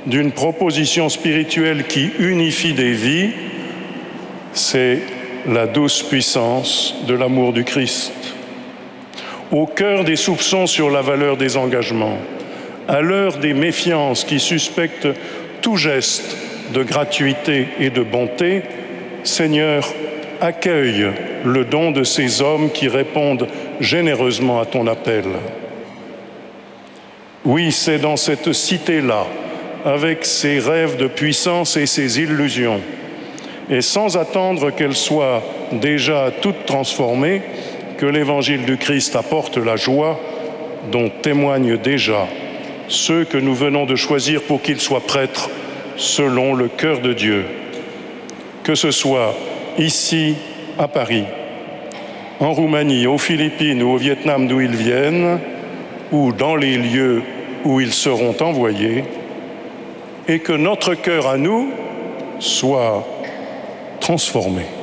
d'une proposition spirituelle qui unifie des vies, c'est la douce puissance de l'amour du Christ. Au cœur des soupçons sur la valeur des engagements, à l'heure des méfiances qui suspectent tout geste de gratuité et de bonté, Seigneur, accueille le don de ces hommes qui répondent généreusement à ton appel. Oui, c'est dans cette cité-là, avec ses rêves de puissance et ses illusions, et sans attendre qu'elle soit déjà toute transformée, que l'évangile du Christ apporte la joie dont témoignent déjà ceux que nous venons de choisir pour qu'ils soient prêtres selon le cœur de Dieu. Que ce soit ici, à Paris, en Roumanie, aux Philippines ou au Vietnam d'où ils viennent, ou dans les lieux où ils seront envoyés, et que notre cœur à nous soit transformé.